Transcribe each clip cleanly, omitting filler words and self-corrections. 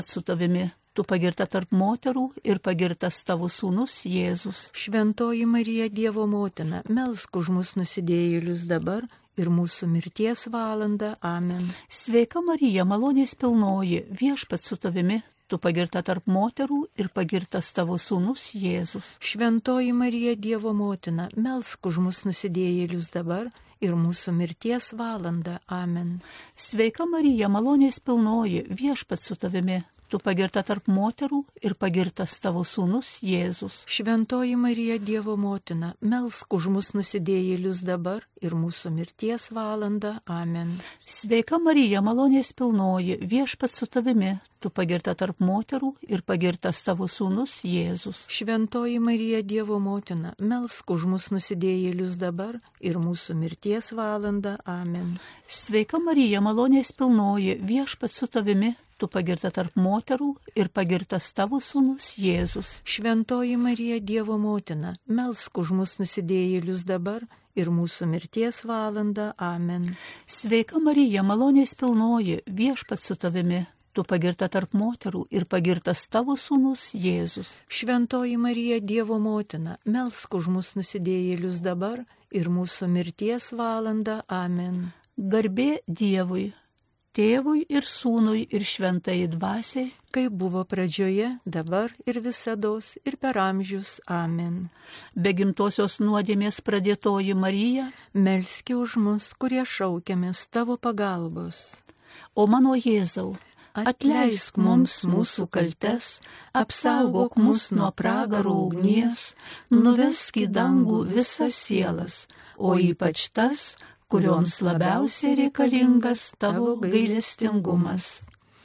su tavimi, tu pagirta tarp moterų ir pagirtas tavo sūnus Jėzus. Šventoji Marija, Dievo motina, melsk už mus nusidėjėlius dabar ir mūsų mirties valandą. Amen. Sveika Marija, malonės pilnoji, Viešpats su tavimi, tu pagirta tarp moterų ir pagirtas tavo sūnus Jėzus. Šventoji Marija, Dievo motina, melsk už mus nusidėjėlius dabar ir mūsų mirties valandą. Amen. Sveika Marija, malonės pilnoji, Viešpats su tavimi, tu pagirta tarp moterų ir pagirtas tavo sūnus Jėzus. Šventoji Marija, Dievo motina, melsk už mus nusidėjėlius dabar ir mūsų mirties valandą. Amen. Sveika Marija, malonės pilnoji, Viešpats su tavimi, tu pagirta tarp moterų ir pagirtas tavo sūnus Jėzus. Šventoji Marija, Dievo motina, melsk už mus nusidėjėlius dabar ir mūsų mirties valandą. Amen. Sveika Marija, malonės pilnoji, Viešpats su tavimi, tu pagirta tarp moterų ir pagirtas tavo sūnus Jėzus. Šventoji Marija, Dievo motina, melsk už mus nusidėjėlius dabar ir mūsų mirties valandą. Amen. Sveika Marija, malonės pilnoji, Viešpats su tavimi, tu pagirta tarp moterų ir pagirtas tavo sūnus Jėzus. Šventoji Marija, Dievo motina, melsk už mus nusidėjėlius dabar ir mūsų mirties valandą. Amen. Garbė Dievui, Tėvui ir Sūnui ir Šventajai Dvasiai, kaip buvo pradžioje, dabar ir visados ir per amžius. Amen. Be gimtosios nuodėmės pradėtoji Marija, melski už mus, kurie šaukiamės tavo pagalbos. O mano Jėzau, atleisk mums mūsų kaltes, apsaugok mus nuo pragaro ugnies, nuvesk į dangų visas sielas, o ypač tas, kurioms labiausiai reikalingas tavo gailestingumas.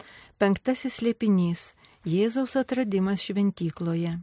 5. slėpinys – Jėzaus atradimas šventykloje.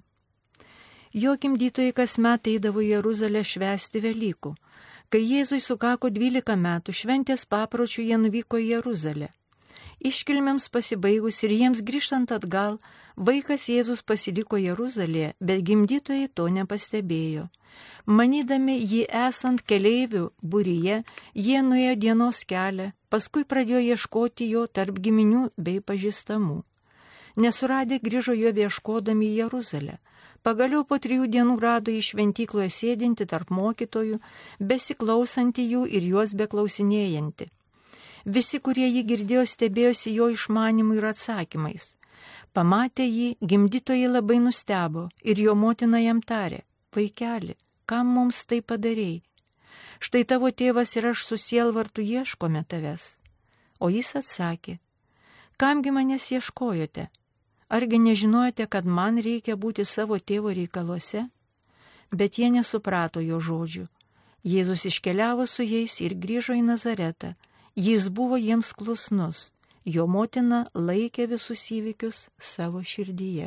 Jo gimdytojai kasmet eidavo į Jeruzalę švęsti Velykų. Kai Jėzui sukako 12 metų, šventės papročių jie nuvyko į Jeruzalę. Iškilmėms pasibaigus ir jiems grįžtant atgal, vaikas Jėzus pasiliko Jeruzalėje, bet gimdytojai to nepastebėjo. Manydami jį esant keleivių būryje, jie nuėjo dienos kelią, paskui pradėjo ieškoti jo tarp giminių bei pažįstamų. Nesuradę grįžo jo ieškodami į Jeruzalę. Pagaliau po 3 dienų rado jį šventykloje sėdinti tarp mokytojų, besiklausantį jų ir juos beklausinėjantį. Visi, kurie jį girdėjo, stebėjosi jo išmanimu ir atsakymais. Pamatę jį, gimdytojai labai nustebo ir jo motina jam tarė: vaikeli, kam mums tai padarei? Štai tavo tėvas ir aš su sielvartu ieškome tavęs. O jis atsakė: kamgi manęs ieškojote? Argi nežinojote, kad man reikia būti savo tėvo reikaluose? Bet jie nesuprato jo žodžių. Jėzus iškeliavo su jais ir grįžo į Nazaretą. Jis buvo jiems klusnus. Jo motina laikė visus įvykius savo širdyje.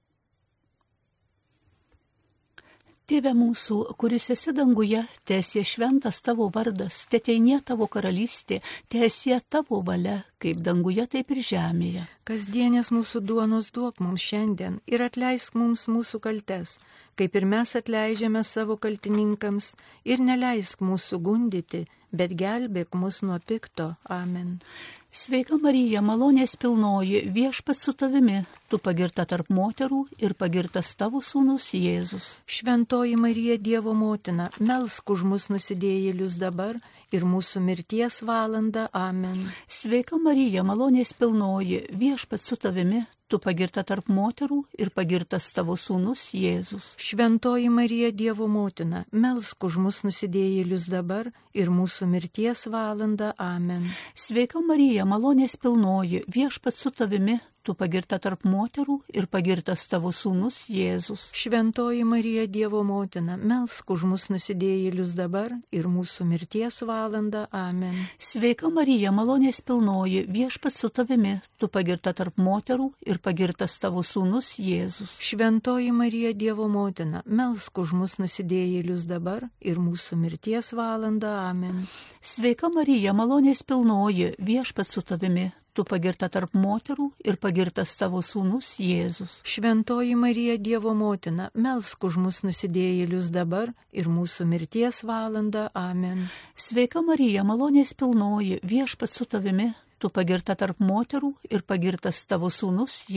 Tėve mūsų, kuris esi danguje, teesie šventas tavo vardas, teteinie tavo karalystė, teesie tavo valia, kaip danguje, taip ir žemėje. Kasdienės mūsų duonos duok mums šiandien ir atleisk mums mūsų kaltes, kaip ir mes atleidžiame savo kaltininkams, ir neleisk mūsų gundyti, bet gelbėk mus nuo pikto. Amen. Sveika Marija, malonės pilnoji, Viešpats su tavimi, tu pagirta tarp moterų ir pagirtas tavo sūnus Jėzus. Šventoji Marija, Dievo motina, melsk už mus nusidėjėlius dabar ir mūsų mirties valandą. Amen. Sveika Marija, malonės pilnoji, Viešpats su tavimi, tu pagirta tarp moterų ir pagirtas tavo sūnus Jėzus. Šventoji Marija, Dievo motina, melsk už mus nusidėjėlius dabar ir mūsų mirties valandą. Amen. Sveika Marija, malonės pilnoji, Viešpats su tavimi, tu pagirta tarp moterų ir pagirtas tavo sūnus Jėzus. Šventoji Marija, Dievo motina, melsk už mus nusidėjėlius dabar ir mūsų mirties valandą. Amen. Sveika Marija, malonės pilnoji, Viešpats su tavimi, tu pagirta tarp moterų ir pagirtas tavo sūnus Jėzus. Šventoji Marija, Dievo motina, melsk už mus nusidėjėlius dabar ir mūsų mirties valandą. Amen. Sveika Marija, malonės pilnoji, Viešpats su tavimi, tu pagirta tarp moterų ir pagirtas tavo sūnus Jėzus. Šventoji Marija, Dievo motina, melsk už mus nusidėjėlius dabar ir mūsų mirties valandą. Amen. Sveika Marija, malonės pilnoji, Viešpats su tavimi, tu pagirta tarp moterų ir pagirtas tavo sūnus